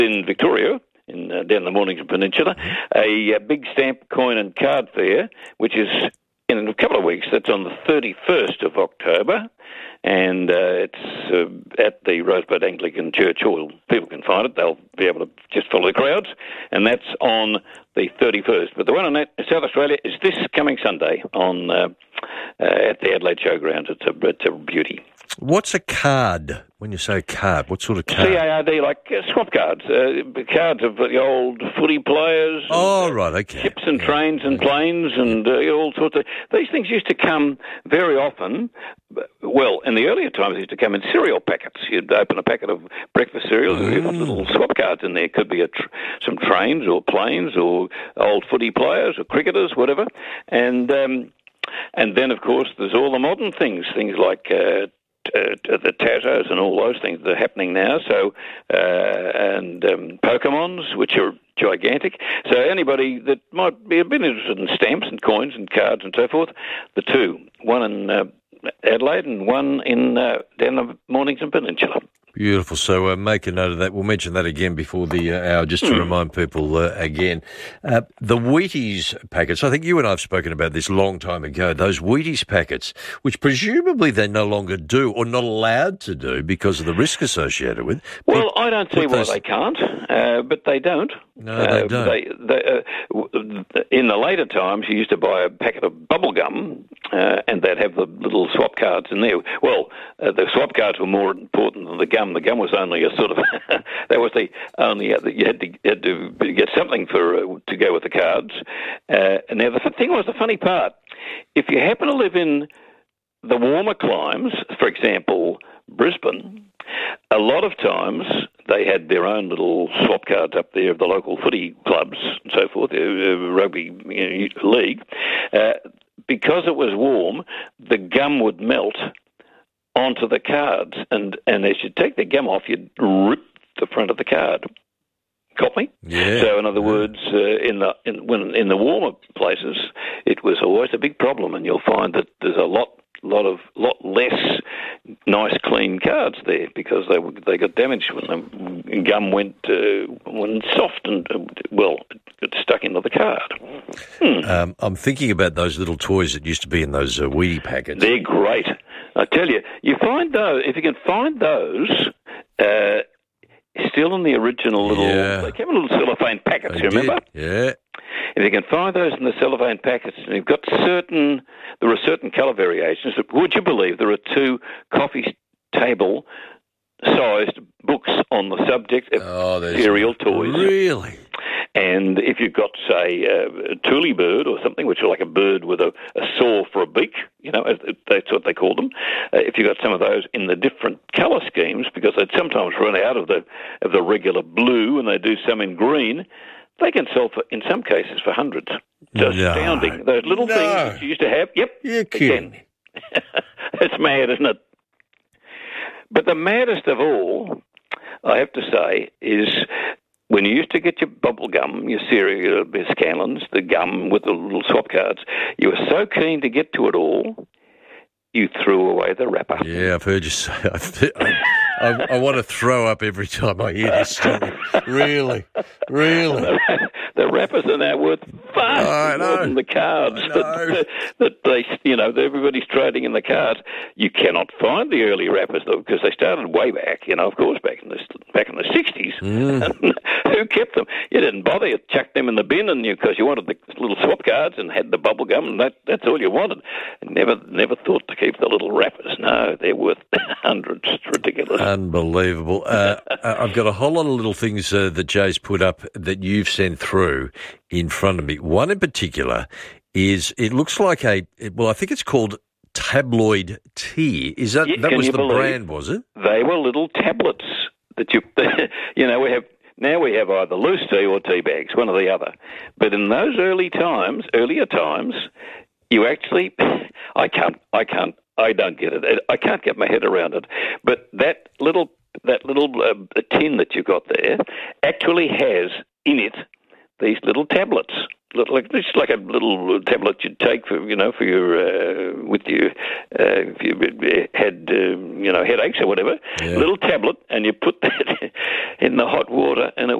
in Victoria, down the Mornington Peninsula, a big stamp, coin and card fair, which is in a couple of weeks. That's on the 31st of October, and it's at the Rosebud Anglican Church Hall. People can find it. They'll be able to just follow the crowds, and that's on the 31st. But the one in South Australia is this coming Sunday at the Adelaide Showgrounds. It's a beauty. What's a card? When you say card, what sort of card? C-A-R-D, like swap cards. Cards of the old footy players. Right, okay. Ships and trains and planes and all sorts of... These things used to come very often. Well, in the earlier times, they used to come in cereal packets. You'd open a packet of breakfast cereals and you've got little swap cards in there. Could be some trains or planes or old footy players or cricketers, whatever. And then, of course, there's all the modern things like... the Tazos and all those things that are happening now. So, and Pokemons, which are gigantic. So anybody that might be a bit interested in stamps and coins and cards and so forth, the two, one in Adelaide and one in down the Mornington Peninsula. Beautiful. So make a note of that. We'll mention that again before the hour, just to remind people again. The Wheaties packets, I think you and I have spoken about this a long time ago, those Wheaties packets, which presumably they no longer do or not allowed to do because of the risk associated with. Well, I don't see why they can't, but they don't. No, they don't. In the later times, you used to buy a packet of bubble gum and they'd have the little swap cards in there. Well, the swap cards were more important than the gum. The gum was only a sort of that was the only you had to get something to go with the cards. Now the thing was, the funny part, if you happen to live in the warmer climes, for example Brisbane, a lot of times they had their own little swap cards up there of the local footy clubs and so forth, rugby league. Because it was warm, the gum would melt onto the cards, and as you take the gum off, you'd rip the front of the card. Got me? Yeah. So, in other words, in the warmer places, it was always a big problem, and you'll find that there's a lot less nice, clean cards there because they got damaged when the gum went soft and it stuck into the card. I'm thinking about those little toys that used to be in those Wheatie packets. They're great. I tell you, find those, if you can find those, still in the original little, they came in little cellophane packets, remember? Yeah. If you can find those in the cellophane packets, and you've got there are certain colour variations, but would you believe there are 2 coffee table sized books on the subject of cereal toys? Really? And if you've got, say, a tule bird or something, which is like a bird with a saw for a beak, that's what they call them. If you've got some of those in the different colour schemes, because they'd sometimes run out of the regular blue, and they do some in green, they can sell in some cases for hundreds. It's astounding. Those little things that you used to have. Yep. You're kidding. It's mad, isn't it? But the maddest of all, I have to say, is when you used to get your bubble gum, your cereal, your Scanlons, the gum with the little swap cards, you were so keen to get to it all, you threw away the wrapper. Yeah, I've heard you say. I want to throw up every time I hear this story. Really. The wrappers are now worth far more than the cards that everybody's trading in the cards. You cannot find the early wrappers though, because they started way back. Of course, back in the 60s. Who kept them? You didn't bother. You chucked them in the bin, and because you wanted the little swap cards and had the bubble gum, and that's all you wanted. Never thought to keep the little wrappers. No, they're worth hundreds. It's ridiculous. Unbelievable. I've got a whole lot of little things that Jay's put up that you've sent through in front of me. One in particular is, it looks like I think it's called Tabloid Tea. Is that was the brand, was it? They were little tablets that we have either loose tea or tea bags, one or the other. But in those earlier times, you actually, I don't get it. I can't get my head around it. But that little tin that you've got there actually has in it these little tablets. It's like a little tablet you'd take for your with your if you had headaches or whatever. Yeah. Little tablet, and you put that in the hot water, and it